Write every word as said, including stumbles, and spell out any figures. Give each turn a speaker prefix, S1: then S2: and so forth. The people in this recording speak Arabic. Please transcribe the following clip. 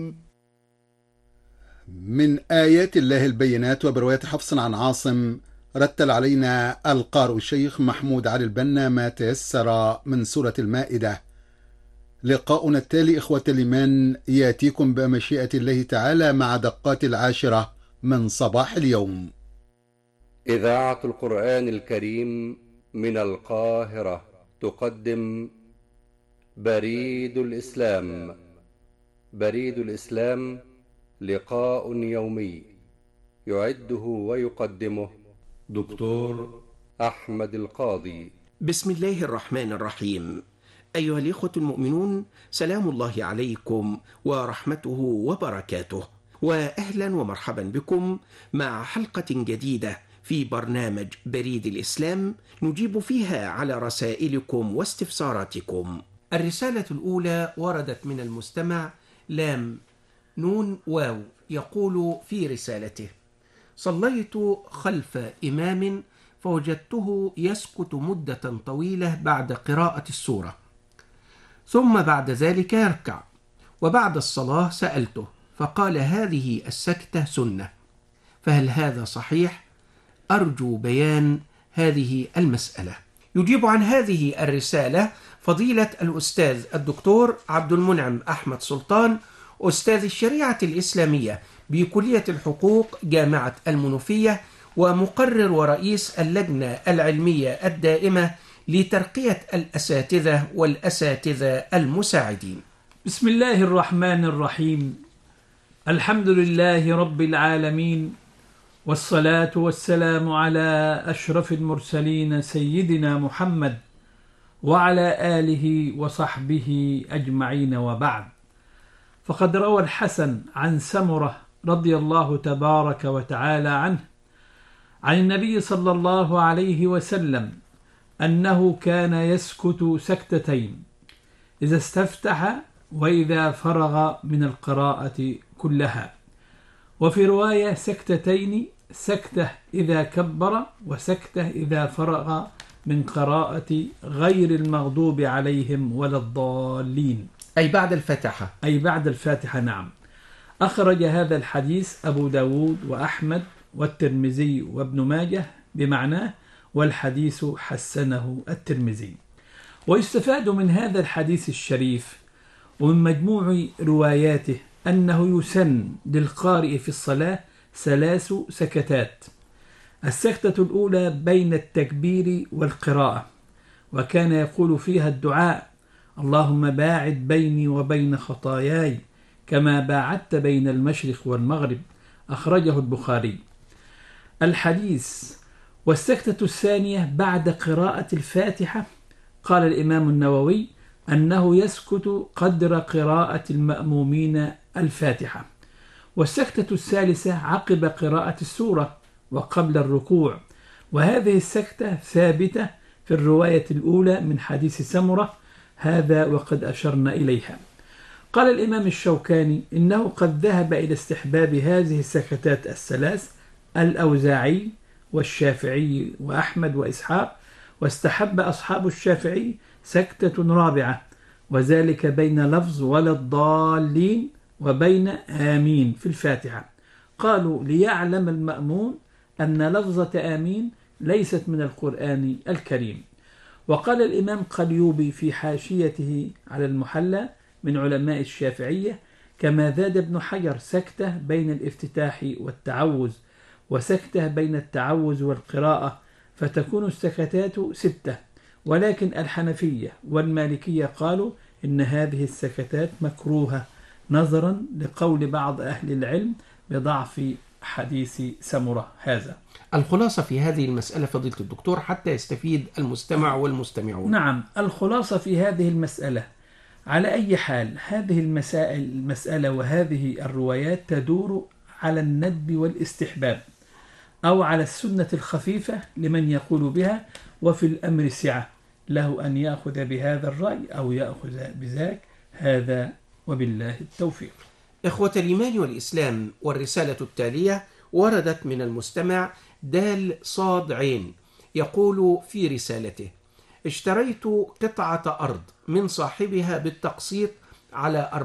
S1: من آيات الله البينات وبرواية حفص عن عاصم رتل علينا القارئ الشيخ محمود علي البنا ما تيسر من سورة المائدة. لقاؤنا التالي إخوة الإيمان ياتيكم بمشيئة الله تعالى مع دقات العاشرة من صباح اليوم.
S2: إذاعة القرآن الكريم من القاهرة تقدم بريد الإسلام. بريد الإسلام لقاء يومي يعده ويقدمه دكتور أحمد القاضي.
S3: بسم الله الرحمن الرحيم. أيها الإخوة المؤمنون، سلام الله عليكم ورحمته وبركاته، وأهلا ومرحبا بكم مع حلقة جديدة في برنامج بريد الإسلام نجيب فيها على رسائلكم واستفساراتكم. الرسالة الأولى وردت من المستمع لام نون واو، يقول في رسالته: صليت خلف إمام فوجدته يسكت مدة طويلة بعد قراءة السورة، ثم بعد ذلك يركع، وبعد الصلاة سألته فقال هذه السكتة سنة، فهل هذا صحيح؟ أرجو بيان هذه المسألة. يجيب عن هذه الرسالة فضيلة الأستاذ الدكتور عبد المنعم أحمد سلطان، أستاذ الشريعة الإسلامية بكلية الحقوق جامعة المنوفية، ومقرر ورئيس اللجنة العلمية الدائمة لترقية الأساتذة والأساتذة المساعدين.
S4: بسم الله الرحمن الرحيم. الحمد لله رب العالمين، والصلاة والسلام على أشرف المرسلين سيدنا محمد وعلى آله وصحبه أجمعين، وبعد. فقد روى الحسن عن سمرة رضي الله تبارك وتعالى عنه عن النبي صلى الله عليه وسلم أنه كان يسكت سكتتين إذا استفتح وإذا فرغ من القراءة كلها، وفي رواية سكتتين، سكتة إذا كبر وسكتة إذا فرغ من قراءة غير المغضوب عليهم ولا الضالين،
S3: أي بعد الفاتحة.
S4: أي بعد الفاتحة، نعم. أخرج هذا الحديث أبو داود وأحمد والترمذي وابن ماجه بمعناه، والحديث حسنه الترمذي. ويستفاد من هذا الحديث الشريف ومن مجموع رواياته أنه يسن للقارئ في الصلاة ثلاث سكتات: السكتة الأولى بين التكبير والقراءة، وكان يقول فيها الدعاء: اللهم باعد بيني وبين خطاياي كما باعدت بين المشرق والمغرب، أخرجه البخاري. الحديث والسكتة الثانية بعد قراءة الفاتحة، قال الإمام النووي أنه يسكت قدر قراءة المأمومين الفاتحة. والسكتة الثالثة عقب قراءة السورة وقبل الركوع، وهذه السكتة ثابتة في الرواية الأولى من حديث سمرة هذا وقد أشرنا إليها. قال الإمام الشوكاني إنه قد ذهب إلى استحباب هذه السكتات الثلاث الأوزاعي والشافعي وأحمد وإسحاق، واستحب أصحاب الشافعي سكتة رابعة، وذلك بين لفظ ولا الضالين وبين آمين في الفاتحة. قالوا ليعلم المأمون أن لفظة آمين ليست من القرآن الكريم. وقال الإمام قليوبي في حاشيته على المحلى من علماء الشافعية: كما زاد ابن حجر سكتة بين الافتتاح والتعوذ، وسكتة بين التعوذ والقراءة، فتكون السكتات ستة. ولكن الحنفية والمالكية قالوا إن هذه السكتات مكروهة نظرا لقول بعض أهل العلم بضعف حديث سمرة هذا.
S3: الخلاصة في هذه المسألة فضيلة الدكتور حتى يستفيد المستمع والمستمعون.
S4: نعم، الخلاصة في هذه المسألة على أي حال هذه المسائل المسألة وهذه الروايات تدور على الندب والاستحباب، أو على السنة الخفيفة لمن يقول بها، وفي الأمر سعة، له أن يأخذ بهذا الرأي أو يأخذ بذاك، هذا وبالله التوفيق.
S3: إخوة الإيمان والإسلام، والرسالة التالية وردت من المستمع دال صاد عين، يقول في رسالته: اشتريت قطعة أرض من صاحبها بالتقسيط على